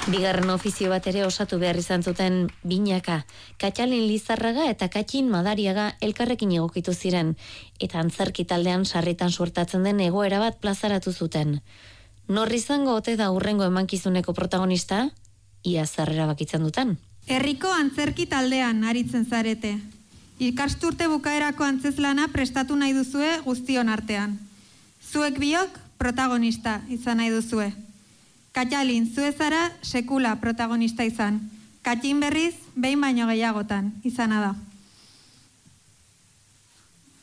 Bigarren ofizio bat ere osatu behar izan zuten binaka. Katxalin Lizarraga eta Katxin Madariaga elkarrekin egokitu ziren, eta antzerki taldean sarritan suertatzen den egoera bat plazaratu zuten. Nor izango ote da hurrengo emankizuneko protagonista? Ia zer erabakitzen duten. Herriko antzerki taldean aritzen zarete. Ikasturte bukaerako antzeslana prestatu nahi duzue guztion artean. Zuek biok protagonista izan nahi duzue. Katxalin, zu ezara sekula protagonista izan. Katxin berriz, behin baino gehiagotan izana da.